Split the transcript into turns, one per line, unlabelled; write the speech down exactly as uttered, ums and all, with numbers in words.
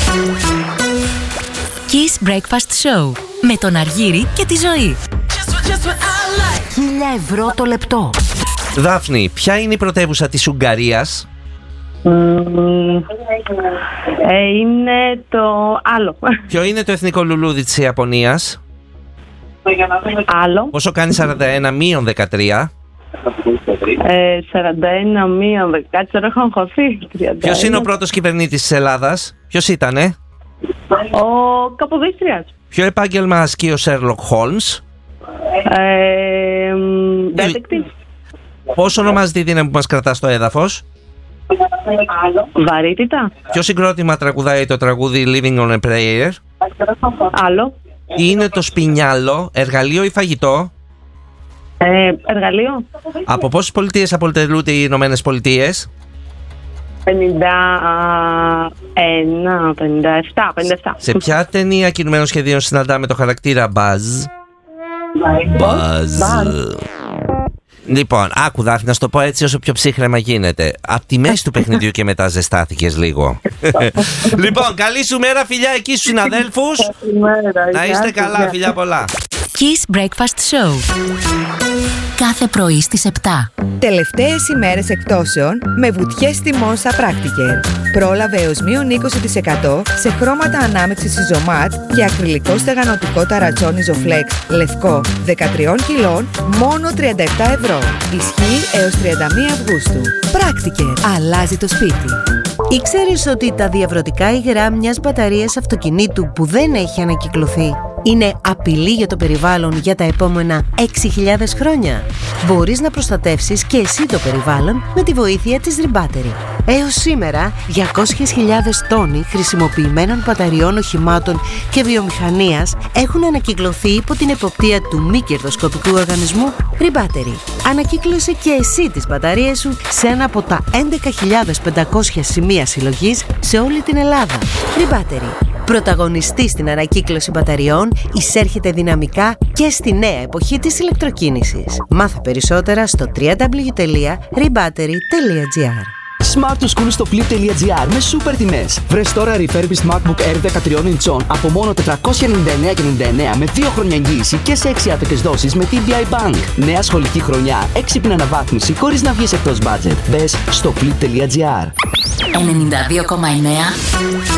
Kiss Breakfast Show με τον Αργύρη και τη Ζωή. Χίλια ευρώ το λεπτό.
Δάφνη, ποια είναι η πρωτεύουσα της Ουγγαρίας?
Mm, ε, είναι το άλλο.
Ποιο είναι το εθνικό λουλούδι της Ιαπωνίας?
Άλλο.
Πόσο κάνει σαράντα ένα μείον δεκατρία?
Ε, σαράντα ένα μείον δεκατρία, έχω αγχωθεί.
Ποιος είναι ο πρώτος κυβερνήτης της Ελλάδας? Ποιος ήτανε?
Ο Καποδίστριας.
Ποιο επάγγελμα ασκεί ο Σέρλοκ Χόλμς?
Ε, detective.
Πώς ονομάζεται η δύναμη που μας κρατά στο έδαφος?
Βαρύτητα.
Ποιο συγκρότημα τραγουδάει το τραγούδι Living on a Prayer?
Άλλο.
Τι είναι το σπινιάλο, εργαλείο ή φαγητό?
Ε, εργαλείο.
Από πόσες πολιτείες αποτελούνται οι Ηνωμένες Πολιτείες?
πενήντα ένα, πενήντα επτά, πενήντα επτά.
Σε ποια ταινία κινουμένων σχεδίων συναντάμε το χαρακτήρα Buzz? Buzz. Λοιπόν, άκου Δάφνη, να σου το πω έτσι όσο πιο ψύχρεμα γίνεται. Απ' τη μέση του παιχνιδιού και μετά ζεστάθηκες λίγο. Λοιπόν, καλή σου μέρα, φιλιά εκεί στους συναδέλφους. Να είστε καλά, φιλιά πολλά.
Kiss Breakfast Show. Κάθε πρωί στις επτά.
Τελευταίες ημέρες εκπτώσεων με βουτιές τιμών στα Practiker. Πρόλαβε έως μείον είκοσι τοις εκατό σε χρώματα ανάμεξης Ιζωμάτ και ακριλικό στεγανοτικό ταρατσόν Ιζοφλέξ λευκό δεκατρία κιλών μόνο τριάντα επτά ευρώ. Ισχύει έως τριάντα μία Αυγούστου. Practiker. Αλλάζει το σπίτι.
Ήξερες ότι τα διαβρωτικά υγρά μιας μπαταρίας αυτοκινήτου που δεν έχει ανακυκλωθεί είναι απειλή για το περιβάλλον για τα επόμενα έξι χιλιάδες χρόνια? Μπορείς να προστατεύσεις και εσύ το περιβάλλον με τη βοήθεια της Rebattery. Έως σήμερα, διακόσιες χιλιάδες τόνοι χρησιμοποιημένων μπαταριών οχημάτων και βιομηχανίας έχουν ανακυκλωθεί υπό την εποπτεία του μη κερδοσκοπικού οργανισμού Rebattery. Ανακύκλωσε και εσύ τις μπαταρίες σου σε ένα από τα έντεκα χιλιάδες πεντακόσια σημεία συλλογής σε όλη την Ελλάδα. Rebattery. Πρωταγωνιστή στην ανακύκλωση μπαταριών, εισέρχεται δυναμικά και στη νέα εποχή της ηλεκτροκίνησης. Μάθε περισσότερα στο double-u double-u double-u τελεία rebattery τελεία gr.
Smart to School στο flip τελεία gr με σούπερ τιμές. Βρες τώρα refurbished MacBook Air δεκατρία ιντσών από μόνο τετρακόσια ενενήντα εννέα και ενενήντα εννέα με δύο χρόνια εγγύηση και σε έξι άτοκες δόσεις με τι μπι άι Bank. Νέα σχολική χρονιά, έξυπνη αναβάθμιση χωρίς να βγεις εκτός budget. Μπες στο flip τελεία gr.
ενενήντα δύο κόμμα εννέα